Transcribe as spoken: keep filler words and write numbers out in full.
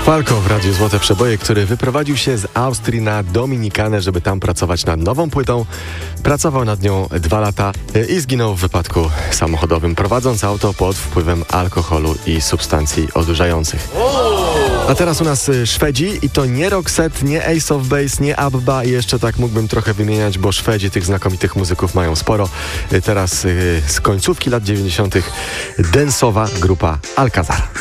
Falco w Radiu Złote Przeboje, który wyprowadził się z Austrii na Dominikanę, żeby tam pracować nad nową płytą. Pracował nad nią dwa lata i zginął w wypadku samochodowym, prowadząc auto pod wpływem alkoholu i substancji odurzających. A teraz u nas Szwedzi i to nie Roxette, nie Ace of Base, nie Abba i jeszcze tak mógłbym trochę wymieniać, bo Szwedzi tych znakomitych muzyków mają sporo. Teraz z końcówki lat dziewięćdziesiątych densowa grupa Alcazar.